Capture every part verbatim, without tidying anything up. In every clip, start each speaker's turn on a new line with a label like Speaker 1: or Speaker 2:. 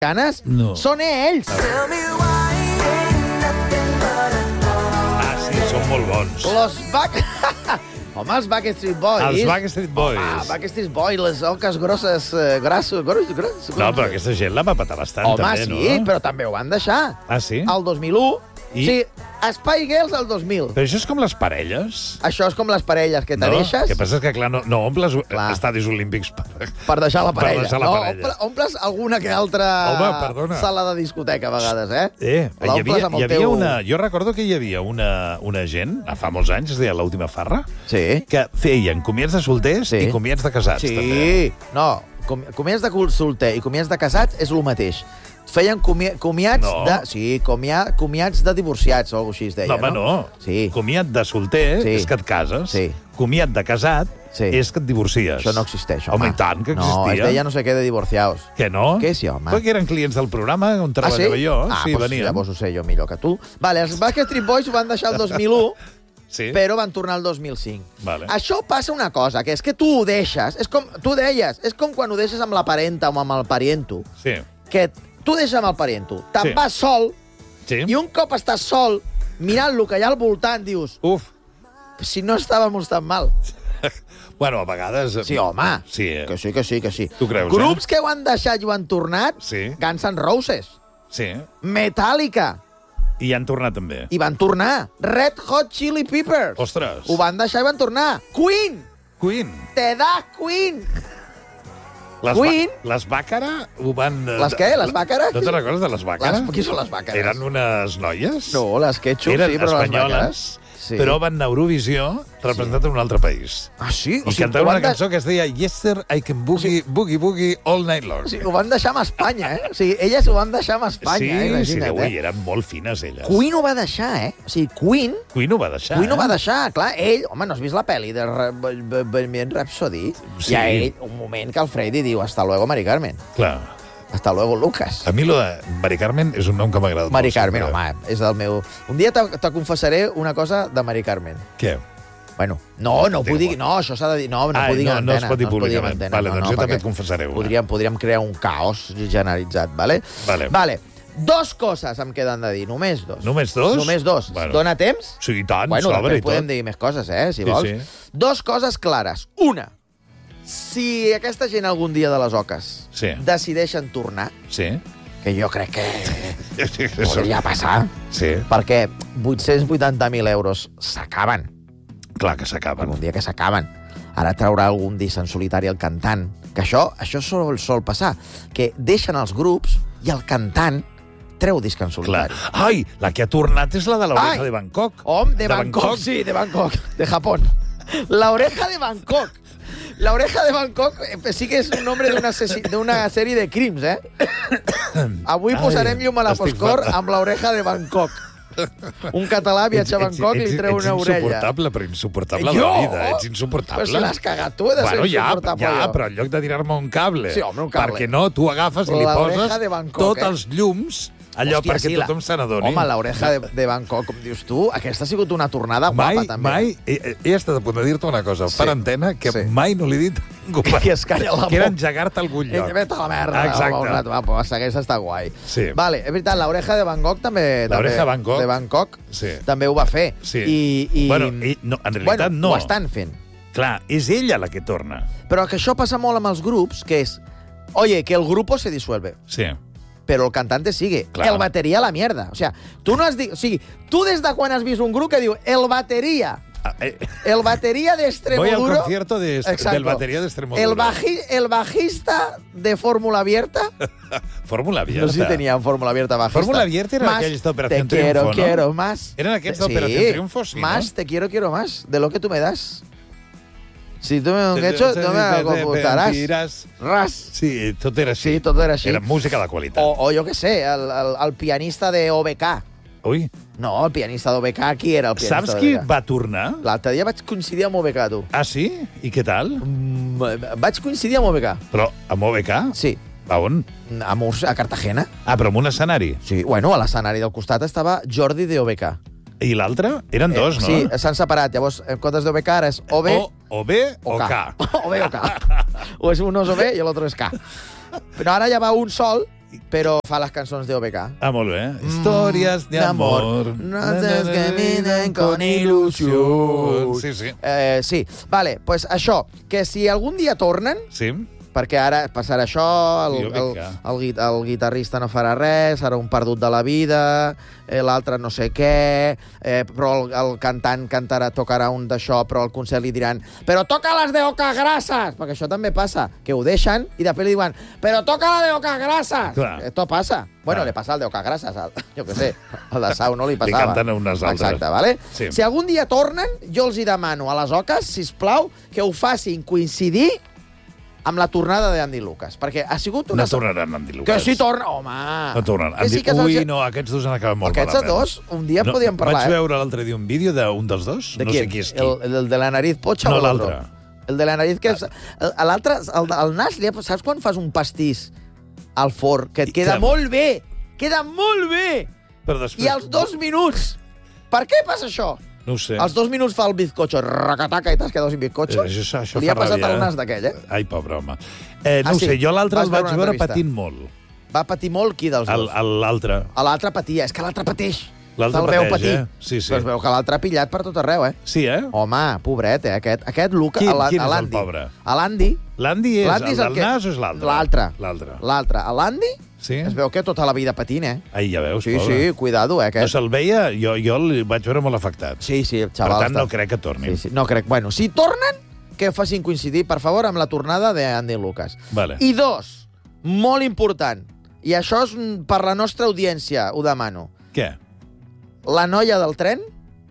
Speaker 1: Canes?
Speaker 2: No.
Speaker 1: Són ells.
Speaker 2: Ah, sí, són molt bons.
Speaker 1: Los Back... Home, els Backstreet Boys.
Speaker 2: Els Backstreet Boys.
Speaker 1: Home, Backstreet Boys, les oques grosses, eh, grassos, grossos, grossos.
Speaker 2: No, però aquesta gent la va patar bastant,
Speaker 1: Home,
Speaker 2: també, no?
Speaker 1: sí, però també ho van deixar.
Speaker 2: Ah, sí?
Speaker 1: El dos mil u.
Speaker 2: I?
Speaker 1: Sí, Spy Girls el dos mil.
Speaker 2: Però això és com les parelles?
Speaker 1: Això és com les parelles que te
Speaker 2: No?
Speaker 1: deixes...
Speaker 2: El que passa és que, clar, no, no omples
Speaker 1: Clar.
Speaker 2: estadis olímpics per...
Speaker 1: Per deixar la
Speaker 2: Per
Speaker 1: parella.
Speaker 2: deixar la
Speaker 1: no,
Speaker 2: parella.
Speaker 1: omple- omples alguna que altra
Speaker 2: Home, perdona.
Speaker 1: sala de discoteca, a vegades, eh?
Speaker 2: Eh, hi
Speaker 1: L'omples
Speaker 2: havia,
Speaker 1: amb
Speaker 2: hi
Speaker 1: el
Speaker 2: havia
Speaker 1: teu-
Speaker 2: una... Jo recordo que hi havia una, una gent, fa molts anys, es deia l'última farra,
Speaker 1: Sí.
Speaker 2: que feien comiats de solters
Speaker 1: Sí.
Speaker 2: i comiats de casats, també.
Speaker 1: Sí. No, com, comiats de cul- solter i comiats de casats és el mateix. Feien comi comiats
Speaker 2: No.
Speaker 1: de... Sí, comia comiats de divorciats o alguna cosa així es deia,
Speaker 2: No, home, no.
Speaker 1: Sí.
Speaker 2: Comiat de solter
Speaker 1: Sí.
Speaker 2: és que et cases.
Speaker 1: Sí.
Speaker 2: Comiat de casat
Speaker 1: Sí.
Speaker 2: és que et divorcies.
Speaker 1: Això no existeix,
Speaker 2: Home,
Speaker 1: home.
Speaker 2: i tant que
Speaker 1: No,
Speaker 2: existia.
Speaker 1: es deia no sé què de divorciaos.
Speaker 2: Que no?
Speaker 1: Què sí, home?
Speaker 2: Perquè eren clients del programa on
Speaker 1: Ah, sí?
Speaker 2: treballava jo.
Speaker 1: Ah,
Speaker 2: sí,
Speaker 1: doncs
Speaker 2: venien.
Speaker 1: llavors ho sé jo millor que tu. Vale, els Backstreet Boys ho van deixar el dos mil u,
Speaker 2: Sí.
Speaker 1: però van tornar el dos mil cinc.
Speaker 2: Vale.
Speaker 1: Això passa una cosa, que és que tu ho deixes, és com, tu deies, és com quan ho deixes amb la parenta o amb el pariento,
Speaker 2: Sí.
Speaker 1: que tu deixes amb el pariento, te'n
Speaker 2: Sí.
Speaker 1: vas sol,
Speaker 2: Sí.
Speaker 1: i un cop estàs sol, mirant-lo que hi ha al voltant, dius,
Speaker 2: Uf.
Speaker 1: si no estàvem tan mal.
Speaker 2: Bueno, a vegades...
Speaker 1: Sí, home,
Speaker 2: Sí, eh?
Speaker 1: que sí, que sí, que sí.
Speaker 2: Tu creus,
Speaker 1: Grups
Speaker 2: eh?
Speaker 1: que ho han deixat i ho han tornat,
Speaker 2: Sí.
Speaker 1: Guns N' Roses,
Speaker 2: Sí.
Speaker 1: Metallica,
Speaker 2: I han tornat també.
Speaker 1: i van tornar. Red Hot Chili Peppers.
Speaker 2: Ostres.
Speaker 1: Ho van deixar i van tornar. Queen!
Speaker 2: Queen.
Speaker 1: Te da Queen!
Speaker 2: Les
Speaker 1: Queen.
Speaker 2: Ba les Bàcara ho van...
Speaker 1: Les què? Les Bàcara?
Speaker 2: No te'n recordes de les Bàcara?
Speaker 1: Les- qui són les Bàcares?
Speaker 2: Eren unes noies.
Speaker 1: No, les Ketchup,
Speaker 2: Eren
Speaker 1: sí, però les
Speaker 2: espanyoles,
Speaker 1: Bàcares... Sí.
Speaker 2: però van anar a Eurovisió representat en un altre país.
Speaker 1: Ah, sí?
Speaker 2: I cantaven
Speaker 1: ho
Speaker 2: una
Speaker 1: van de-
Speaker 2: cançó que es deia Yester, I can boogie, boogie, boogie all night long.
Speaker 1: O sigui, ho van deixar amb Espanya, eh? O sigui, elles ho van deixar amb Espanya,
Speaker 2: sí,
Speaker 1: eh?
Speaker 2: sí,
Speaker 1: Imagina't,
Speaker 2: ui,
Speaker 1: eh?
Speaker 2: eren molt fines, elles.
Speaker 1: Queen ho va deixar, eh? O sigui, Queen...
Speaker 2: Queen ho va deixar,
Speaker 1: Queen ho va
Speaker 2: eh?
Speaker 1: deixar, clar, ell... Home, no has vist la pel·li de Ra- B- B- Bohemian Rhapsody?
Speaker 2: Sí.
Speaker 1: Hi ha ell, un moment que el Freddy diu hasta luego, Mari Carmen.
Speaker 2: Clar.
Speaker 1: Hasta luego, Lucas.
Speaker 2: A mi lo de Mari Carmen és un nom que m'agrada molt.
Speaker 1: Mari Carmen,
Speaker 2: sempre.
Speaker 1: home, és del meu... Un dia te, te confessaré una cosa de Mari Carmen.
Speaker 2: Què?
Speaker 1: Bueno, no, no ho puc dir...
Speaker 2: igual.
Speaker 1: No, això s'ha de dir... No, no
Speaker 2: Ah,
Speaker 1: ho puc dir
Speaker 2: no,
Speaker 1: en
Speaker 2: no es
Speaker 1: antena.
Speaker 2: pot dir
Speaker 1: no en
Speaker 2: públicament.
Speaker 1: antena,
Speaker 2: Vale,
Speaker 1: no,
Speaker 2: doncs
Speaker 1: no,
Speaker 2: jo també
Speaker 1: perquè
Speaker 2: et confessaré una.
Speaker 1: Podríem, podríem crear un caos generalitzat, vale?
Speaker 2: Vale.
Speaker 1: Vale. Dos coses em queden de dir, només dos.
Speaker 2: Només dos?
Speaker 1: Només dos.
Speaker 2: Bueno.
Speaker 1: Dona temps?
Speaker 2: Sí, i tant,
Speaker 1: Bueno,
Speaker 2: s'obre i
Speaker 1: després podem
Speaker 2: tot.
Speaker 1: dir més coses, eh, si
Speaker 2: Sí,
Speaker 1: vols.
Speaker 2: sí.
Speaker 1: Dos coses clares. Una, si aquesta gent algun dia de les oques
Speaker 2: Sí.
Speaker 1: decideixen tornar,
Speaker 2: Sí.
Speaker 1: que jo crec que
Speaker 2: Sí.
Speaker 1: podria passar,
Speaker 2: Sí.
Speaker 1: perquè vuit-cents vuitanta mil euros s'acaben.
Speaker 2: Clar que s'acaben.
Speaker 1: Un dia que s'acaben. Ara traurà algun disc en solitari el cantant. Que això, això sol, sol passar. Que deixen els grups i el cantant treu disc en
Speaker 2: Clar.
Speaker 1: solitari.
Speaker 2: Ai, la que ha tornat és la de l'oreja
Speaker 1: Ai!
Speaker 2: de Bangkok.
Speaker 1: Hom, de, Bangkok, sí, de Bangkok, de Japón. La oreja de Bangkok. La oreja de Bangkok eh, sí que és un nombre d'una asessi- d'una sèrie de crims, eh? Avui
Speaker 2: Ai,
Speaker 1: posarem llum a la
Speaker 2: estic
Speaker 1: foscor
Speaker 2: fatal.
Speaker 1: amb l'oreja de Bangkok. Un català viatja a Bangkok i li treu una
Speaker 2: ets
Speaker 1: orella.
Speaker 2: insuportable, però insuportable
Speaker 1: Jo?
Speaker 2: de la vida. Ets insuportable.
Speaker 1: Però si l'has cagat tu, he de ser
Speaker 2: bueno, ja,
Speaker 1: insuportable
Speaker 2: ja,
Speaker 1: jo.
Speaker 2: però en lloc de tirar-me un cable.
Speaker 1: Sí, home, un cable.
Speaker 2: Perquè no, tu agafes i li
Speaker 1: L'oreja
Speaker 2: poses
Speaker 1: de Bangkok,
Speaker 2: tots
Speaker 1: eh?
Speaker 2: els llums, allò
Speaker 1: Hòstia,
Speaker 2: perquè
Speaker 1: sí, la-
Speaker 2: tothom se n'adoni.
Speaker 1: Home, l'oreja de, de Bangkok, com dius tu, aquesta ha sigut una tornada
Speaker 2: Mai,
Speaker 1: guapa, també.
Speaker 2: mai, he, he estat a punt de dir-te una cosa
Speaker 1: Sí.
Speaker 2: per antena que
Speaker 1: Sí.
Speaker 2: mai no li he dit a ningú.
Speaker 1: Que es calla la
Speaker 2: Que era
Speaker 1: boca.
Speaker 2: engegar-te a algun
Speaker 1: Eh,
Speaker 2: lloc.
Speaker 1: vete a la merda.
Speaker 2: Exacte.
Speaker 1: Va, un rato, va, pues segueix estar guai.
Speaker 2: Sí.
Speaker 1: Vale, és veritat, l'oreja de Bangkok també...
Speaker 2: L'oreja
Speaker 1: també-
Speaker 2: de Bangkok.
Speaker 1: De Bangkok
Speaker 2: Sí.
Speaker 1: també ho va fer.
Speaker 2: Sí.
Speaker 1: I, i...
Speaker 2: Bueno, i, no, en realitat
Speaker 1: bueno,
Speaker 2: no.
Speaker 1: ho estan fent.
Speaker 2: Clar, és ella la que torna.
Speaker 1: Però que això passa molt amb els grups, que és... Oye, que el grupo se disuelve,
Speaker 2: Sí.
Speaker 1: pero el cantante sigue.
Speaker 2: Claro.
Speaker 1: El batería a la mierda. O sea, tu no has dit... O sigui, tu des de quan has vist un grup que diu el batería...
Speaker 2: Ah, eh,
Speaker 1: El batería de
Speaker 2: Voy
Speaker 1: Extremoduro...
Speaker 2: al concierto de,
Speaker 1: Exacto.
Speaker 2: del batería de Extremoduro.
Speaker 1: El, baji, el bajista de Fórmula Abierta...
Speaker 2: Fórmula Abierta.
Speaker 1: No sé si tenían Fórmula Abierta bajista.
Speaker 2: Fórmula Abierta era
Speaker 1: Más,
Speaker 2: aquells d'Operación
Speaker 1: Te quiero,
Speaker 2: Triunfo, ¿no?
Speaker 1: quiero más.
Speaker 2: Eren aquests
Speaker 1: Sí,
Speaker 2: d'Operación Triunfo, sí,
Speaker 1: Más,
Speaker 2: no?
Speaker 1: te quiero, quiero más. De lo que tú me das. Si tú me lo has hecho, no me lo computarás.
Speaker 2: Diràs.
Speaker 1: Ras.
Speaker 2: Sí, tot era així.
Speaker 1: Sí, tot era així.
Speaker 2: Era música de qualitat.
Speaker 1: O, o jo què sé, el, el, el pianista de O B K.
Speaker 2: Ui,
Speaker 1: No, el pianista d'O B K, qui era el pianista
Speaker 2: saps qui
Speaker 1: d'O B K?
Speaker 2: va tornar?
Speaker 1: L'altre dia vaig coincidir amb O B K, tu.
Speaker 2: Ah, sí? I què tal?
Speaker 1: Mm, vaig coincidir amb O B K.
Speaker 2: Però amb O B K?
Speaker 1: Sí.
Speaker 2: A on?
Speaker 1: A Múrcia, a Cartagena.
Speaker 2: Ah, però amb un escenari.
Speaker 1: Sí, bueno, a l'escenari del costat estava Jordi de O B K.
Speaker 2: I l'altre? Eren dos, no?
Speaker 1: Sí, s'han separat. Llavors, en comptes d'O B K ara és O B
Speaker 2: O, o B o, K.
Speaker 1: O B o K. O és uno és O B i l'altre és K. Però ara ja va un sol però fa les cançons de O B K.
Speaker 2: Ah, molt bé. Històries de amor.
Speaker 1: Noches que miden con ilusión.
Speaker 2: Sí, sí.
Speaker 1: Eh, sí, vale, pues això, que si algun dia tornen,
Speaker 2: Sí?
Speaker 1: perquè ara passarà això, el,
Speaker 2: Jo
Speaker 1: el,
Speaker 2: crec que-
Speaker 1: el, gui- el guitarrista no farà res, serà un perdut de la vida, eh, l'altre no sé què, eh, però el, el cantant cantarà, tocarà un d'això, però al concert li diran però toca les de Oca Grasses, perquè això també passa, que ho deixen i després li diuen però toca la de Oca Grasses.
Speaker 2: Clar.
Speaker 1: Esto passa. Bueno,
Speaker 2: Clar.
Speaker 1: le passa al de Oca Grasses, al, jo què sé, al de Sau no li
Speaker 2: Li
Speaker 1: passava.
Speaker 2: canten a unes altres.
Speaker 1: Exacte, vale?
Speaker 2: Sí.
Speaker 1: Si algun dia tornen, jo els hi demano a les Oques, sisplau, que ho facin coincidir amb la tornada d'Andy Lucas, perquè ha sigut una...
Speaker 2: No tornaran Andy Lucas.
Speaker 1: Que sí torna, home!
Speaker 2: No tornen.
Speaker 1: Que
Speaker 2: Andy...
Speaker 1: sí que
Speaker 2: Ui,
Speaker 1: se'ls-
Speaker 2: no, aquests dos han acabat molt
Speaker 1: Aquests
Speaker 2: malament.
Speaker 1: dos, un dia
Speaker 2: no,
Speaker 1: podíem parlar,
Speaker 2: Vaig
Speaker 1: eh?
Speaker 2: veure l'altre dia un vídeo d'un dels dos.
Speaker 1: De
Speaker 2: no
Speaker 1: qui?
Speaker 2: sé qui és qui.
Speaker 1: El, el de la nariz potxa
Speaker 2: No,
Speaker 1: o l'altre?
Speaker 2: l'altre.
Speaker 1: El de la nariz, que és... el- L'altre, el, el nas, li ha- saps quan fas un pastís al forn, que et
Speaker 2: I
Speaker 1: queda
Speaker 2: que-
Speaker 1: molt bé? Queda molt bé!
Speaker 2: Però després...
Speaker 1: I als dos minuts... Per què passa això?
Speaker 2: No ho sé.
Speaker 1: Als dos minuts fa el bizcocho, racataca, i t'has quedat sin bizcocho.
Speaker 2: Eh, això, això
Speaker 1: Li
Speaker 2: fa
Speaker 1: ha passat
Speaker 2: ràbia,
Speaker 1: al
Speaker 2: eh?
Speaker 1: nas d'aquell, eh?
Speaker 2: Ai, pobre home. Eh, no
Speaker 1: Ah,
Speaker 2: ho
Speaker 1: sí?
Speaker 2: sé, jo l'altre
Speaker 1: Vas
Speaker 2: el vaig
Speaker 1: veure una
Speaker 2: veure
Speaker 1: entrevista?
Speaker 2: patint molt.
Speaker 1: Va patir molt qui dels
Speaker 2: El-
Speaker 1: dos?
Speaker 2: el- L'altre.
Speaker 1: A l'altre patia, és que l'altre pateix.
Speaker 2: L'altre
Speaker 1: Se'l veu
Speaker 2: pateix,
Speaker 1: patir.
Speaker 2: eh? Sí, sí.
Speaker 1: Però es veu que l'altre ha pillat per tot arreu, eh?
Speaker 2: Sí, eh?
Speaker 1: Home, pobret, eh? Aquest, aquest Luca...
Speaker 2: Quin-
Speaker 1: a la-
Speaker 2: quin
Speaker 1: a
Speaker 2: és el
Speaker 1: l'Andy.
Speaker 2: pobre?
Speaker 1: A l'Andy.
Speaker 2: L'Andy és
Speaker 1: L'Andy
Speaker 2: el
Speaker 1: és el
Speaker 2: del
Speaker 1: que-
Speaker 2: nas o és l'altre?
Speaker 1: L'altre.
Speaker 2: L'altre.
Speaker 1: L'altre. A l'Andy
Speaker 2: Sí?
Speaker 1: es veu que tota la vida patint, eh?
Speaker 2: Ai, ja veus,
Speaker 1: Sí,
Speaker 2: pobre.
Speaker 1: sí, cuidado, eh?
Speaker 2: No
Speaker 1: Aquest.
Speaker 2: se'l veia, jo, jo el vaig veure molt afectat.
Speaker 1: Sí, sí, el
Speaker 2: Per
Speaker 1: xaval
Speaker 2: tant,
Speaker 1: està...
Speaker 2: no crec que torni.
Speaker 1: Sí, sí, no crec. Bueno, si tornen, que facin coincidir, per favor, amb la tornada d'Andy Lucas.
Speaker 2: Vale.
Speaker 1: I dos, molt important, i això és mm, per la nostra audiència, ho demano.
Speaker 2: Què?
Speaker 1: La noia del tren,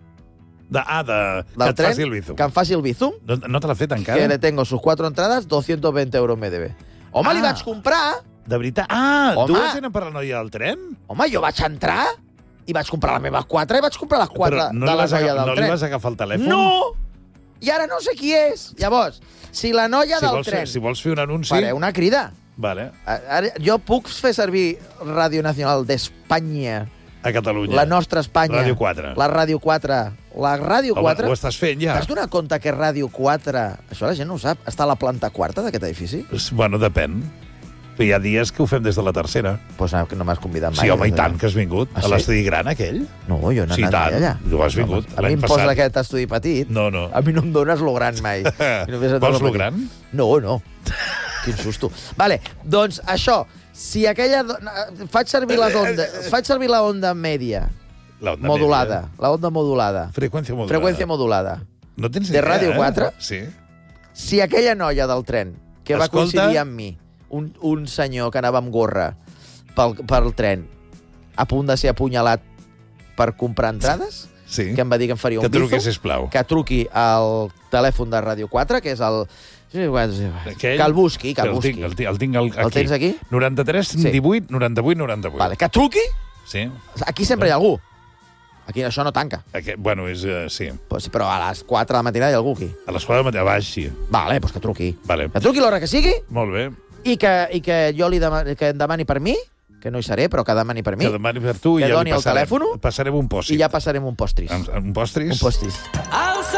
Speaker 2: De, ah, de...
Speaker 1: del
Speaker 2: que et
Speaker 1: tren
Speaker 2: faci el bizum.
Speaker 1: que em faci el bizum,
Speaker 2: No, no te l'ha fet
Speaker 1: que
Speaker 2: encara?
Speaker 1: le tengo sus cuatro entradas, doscientos veinte euros me debe. Home,
Speaker 2: Ah.
Speaker 1: li vaig comprar...
Speaker 2: De veritat? Ah,
Speaker 1: Home.
Speaker 2: dues eren per la noia del tren?
Speaker 1: Home, jo vaig entrar i vaig comprar les meves quatre i vaig comprar les quatre
Speaker 2: Però no
Speaker 1: de
Speaker 2: li
Speaker 1: la
Speaker 2: vas
Speaker 1: noia
Speaker 2: aga-
Speaker 1: del
Speaker 2: no
Speaker 1: tren.
Speaker 2: li vas agafar el telèfon?
Speaker 1: No! I ara no sé qui és. Llavors, si la noia
Speaker 2: Si
Speaker 1: del
Speaker 2: vols,
Speaker 1: tren...
Speaker 2: fer, si vols fer un anunci...
Speaker 1: Faré una crida.
Speaker 2: Vale.
Speaker 1: Ara, jo puc fer servir Ràdio Nacional d'Espanya,
Speaker 2: A Catalunya.
Speaker 1: la nostra Espanya.
Speaker 2: Ràdio quatre.
Speaker 1: La Ràdio quatre. La Ràdio
Speaker 2: Home,
Speaker 1: quatre...
Speaker 2: ho estàs fent ja?
Speaker 1: T'has donat compte que Ràdio quatre... Això la gent no ho sap. Està a la planta quarta d'aquest edifici?
Speaker 2: Bueno, depèn. Però hi ha dies que ho fem des de la tercera.
Speaker 1: Pues no, que no m'has convidat mai.
Speaker 2: Sí, home, i tant, que has vingut.
Speaker 1: Ah,
Speaker 2: A
Speaker 1: sí?
Speaker 2: l'estudi gran, aquell?
Speaker 1: No, jo no he
Speaker 2: Sí,
Speaker 1: anat
Speaker 2: tant.
Speaker 1: mai allà.
Speaker 2: Tu has vingut
Speaker 1: No, a mi
Speaker 2: l'any
Speaker 1: em
Speaker 2: passat.
Speaker 1: posa aquest estudi petit.
Speaker 2: No, no.
Speaker 1: A mi no em dones lo gran mai. I només et dono
Speaker 2: Vols lo
Speaker 1: petit.
Speaker 2: gran?
Speaker 1: No, no. Quin susto. Vale, doncs això, si aquella... do- eh, Faig servir les ondes, faig servir la onda mèdia,
Speaker 2: La onda
Speaker 1: modulada,
Speaker 2: media.
Speaker 1: la onda modulada,
Speaker 2: Freqüència modulada.
Speaker 1: freqüència modulada.
Speaker 2: No tens
Speaker 1: de
Speaker 2: idea,
Speaker 1: Ràdio
Speaker 2: eh?
Speaker 1: quatre?
Speaker 2: Sí.
Speaker 1: Si aquella noia del tren, que va
Speaker 2: Escolta.
Speaker 1: coincidir amb mi, un, un senyor que anava amb gorra pel, pel tren, a punt de ser apunyalat per comprar entrades,
Speaker 2: Sí.
Speaker 1: que em va dir que em faria
Speaker 2: Que
Speaker 1: un
Speaker 2: truqui,
Speaker 1: bizum,
Speaker 2: sisplau.
Speaker 1: que truqui al telèfon de Ràdio quatre, que és el...
Speaker 2: Aquell-
Speaker 1: Que el busqui, que el
Speaker 2: el
Speaker 1: busqui.
Speaker 2: tinc, el, tinc, el tinc al- aquí.
Speaker 1: El tens aquí?
Speaker 2: noranta-tres,
Speaker 1: Sí.
Speaker 2: divuit, noranta-vuit, noranta-vuit.
Speaker 1: Vale, que truqui.
Speaker 2: Sí.
Speaker 1: Aquí sempre hi ha algú. Aquí això no tanca.
Speaker 2: Aquest, bueno, és... Uh, sí.
Speaker 1: Pues, però a les quatre de la matinada hi ha algú aquí.
Speaker 2: A l'escola de matí, a baix, sí.
Speaker 1: Vale, pues que truqui.
Speaker 2: Vale.
Speaker 1: Que truqui l'hora que sigui
Speaker 2: Molt bé.
Speaker 1: i que, i que jo li demani, que em demani per mi, que no hi seré, però que demani per mi,
Speaker 2: Que demani per tu i
Speaker 1: Que
Speaker 2: ja
Speaker 1: doni
Speaker 2: li
Speaker 1: el
Speaker 2: passarem.
Speaker 1: telèfon
Speaker 2: Passarem un pòssit.
Speaker 1: i ja passarem un postris.
Speaker 2: Un, un postris?
Speaker 1: Un postris.
Speaker 3: Alça